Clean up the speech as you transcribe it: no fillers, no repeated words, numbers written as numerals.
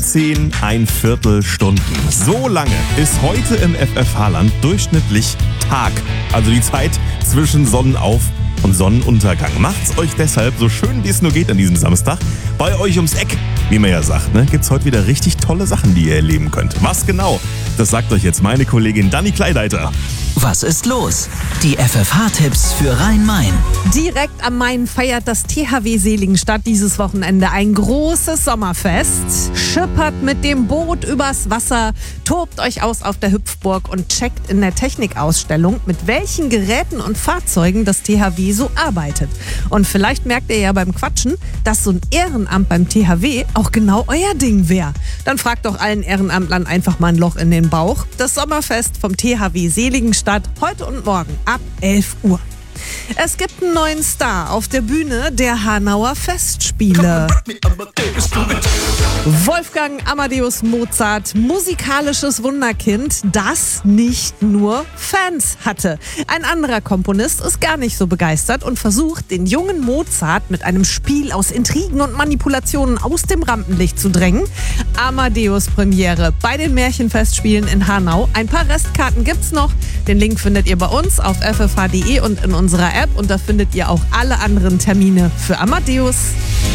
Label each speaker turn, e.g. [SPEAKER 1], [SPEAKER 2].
[SPEAKER 1] ein Viertelstunden. So lange ist heute im FFH-Land durchschnittlich Tag. Also die Zeit zwischen Sonnenauf- und Sonnenuntergang. Macht's euch deshalb so schön, wie es nur geht an diesem Samstag. Bei euch ums Eck, wie man ja sagt, gibt's heute wieder richtig tolle Sachen, die ihr erleben könnt. Was genau? Das sagt euch jetzt meine Kollegin Dani Kleideiter.
[SPEAKER 2] Was ist los? Die FFH-Tipps für Rhein-Main.
[SPEAKER 3] Direkt am Main feiert das THW Seligenstadt dieses Wochenende ein großes Sommerfest. Schippert mit dem Boot übers Wasser, tobt euch aus auf der Hüpfburg und checkt in der Technikausstellung, mit welchen Geräten und Fahrzeugen das THW so arbeitet. Und vielleicht merkt ihr ja beim Quatschen, dass so ein Ehrenamt beim THW auch genau euer Ding wäre. Dann fragt doch allen Ehrenamtlern einfach mal ein Loch in den Bauch. Das Sommerfest vom THW Seligenstadt heute und morgen ab 11 Uhr. Es gibt einen neuen Star auf der Bühne der Hanauer Festspiele. Wolfgang Amadeus Mozart, musikalisches Wunderkind, das nicht nur Fans hatte. Ein anderer Komponist ist gar nicht so begeistert und versucht, den jungen Mozart mit einem Spiel aus Intrigen und Manipulationen aus dem Rampenlicht zu drängen. Amadeus Premiere bei den Märchenfestspielen in Hanau. Ein paar Restkarten gibt's noch. Den Link findet ihr bei uns auf ffh.de und in unserer App. Und da findet ihr auch alle anderen Termine für Amadeus.